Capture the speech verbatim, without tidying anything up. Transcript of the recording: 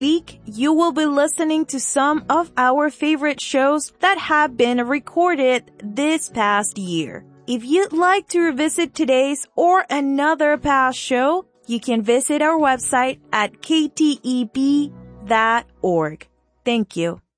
week, you will be listening to some of our favorite shows that have been recorded this past year. If you'd like to revisit today's or another past show, you can visit our website at k t e b dot org. Thank you.